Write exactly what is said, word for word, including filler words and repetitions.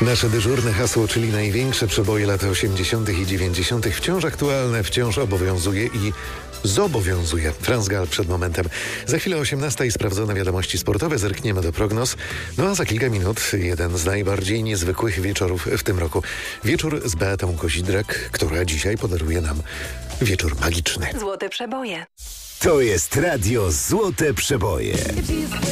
Nasze dyżurne hasło, czyli największe przeboje lat osiemdziesiątych i dziewięćdziesiątych wciąż aktualne, wciąż obowiązuje i zobowiązuje. Franz Gall przed momentem. Za chwilę osiemnasta i sprawdzone wiadomości sportowe, zerkniemy do prognoz. No a za kilka minut jeden z najbardziej niezwykłych wieczorów w tym roku. Wieczór z Beatą Kozidrak, która dzisiaj podaruje nam wieczór magiczny. Złote przeboje. To jest radio Złote Przeboje.